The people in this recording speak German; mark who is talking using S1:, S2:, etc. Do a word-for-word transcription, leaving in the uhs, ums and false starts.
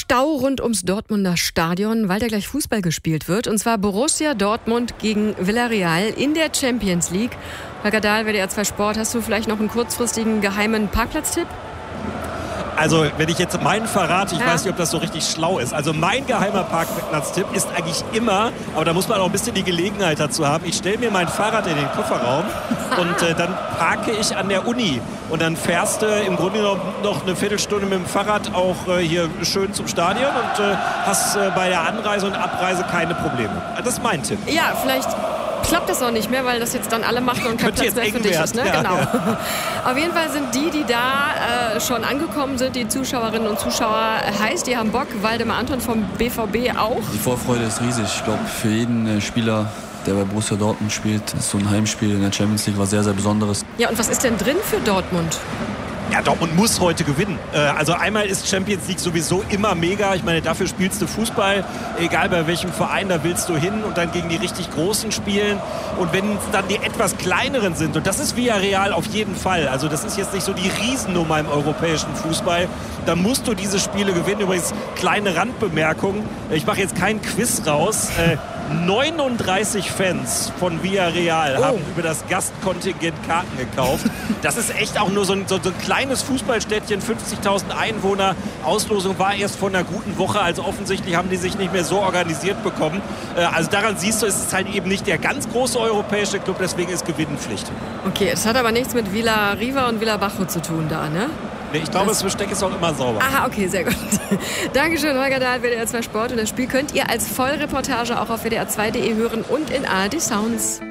S1: Stau rund ums Dortmunder Stadion, weil da gleich Fußball gespielt wird. Und zwar Borussia Dortmund gegen Villarreal in der Champions League. Holger Dahl, W D R zwei Sport, hast du vielleicht noch einen kurzfristigen geheimen Parkplatztipp?
S2: Also, wenn ich jetzt meinen verrate, ich
S1: ja.
S2: weiß nicht, ob das so richtig schlau ist. Also, mein geheimer Parkplatztipp ist eigentlich immer, aber da muss man auch ein bisschen die Gelegenheit dazu haben. Ich stelle mir mein Fahrrad in den Kofferraum und äh, dann parke ich an der Uni. Und dann fährst du äh, im Grunde genommen noch eine Viertelstunde mit dem Fahrrad auch äh, hier schön zum Stadion und äh, hast äh, bei der Anreise und Abreise keine Probleme. Das ist mein Tipp.
S1: Ja, vielleicht klappt das auch nicht mehr, weil das jetzt dann alle machen und kein Platz mehr für dich ist. Ne?
S2: Ja,
S1: genau.
S2: ja.
S1: Auf jeden Fall sind die, die da äh, schon angekommen sind, die Zuschauerinnen und Zuschauer, heiß, die haben Bock. Waldemar Anton vom B V B auch.
S3: Die Vorfreude ist riesig. Ich glaube, für jeden äh, Spieler, der bei Borussia Dortmund spielt, ist so ein Heimspiel in der Champions League was sehr, sehr Besonderes.
S1: Ja, und was ist denn drin für Dortmund?
S2: Ja, Dortmund muss heute gewinnen. Also einmal ist Champions League sowieso immer mega. Ich meine, dafür spielst du Fußball, egal bei welchem Verein, da willst du hin und dann gegen die richtig Großen spielen. Und wenn es dann die etwas kleineren sind, und das ist Villarreal auf jeden Fall, also das ist jetzt nicht so die Riesennummer im europäischen Fußball, dann musst du diese Spiele gewinnen. Übrigens, kleine Randbemerkung, ich mache jetzt keinen Quiz raus. neununddreißig Fans von Villarreal oh. haben über das Gastkontingent Karten gekauft. Das ist echt auch nur so ein, so, so ein kleines Fußballstädtchen, fünfzigtausend Einwohner. Auslosung war erst vor einer guten Woche, also offensichtlich haben die sich nicht mehr so organisiert bekommen. Also daran siehst du, es ist halt eben nicht der ganz große europäische Club, deswegen ist Gewinnenpflicht.
S1: Okay, es hat aber nichts mit Villa Riva und Villa Bajo zu tun da, ne?
S2: Nee, ich glaube, das Besteck ist auch immer sauber.
S1: Aha, okay, sehr gut. Dankeschön, Holger Dahl, W D R zwei Sport. Und das Spiel könnt ihr als Vollreportage auch auf W D R zwei Punkt de hören und in A R D Sounds.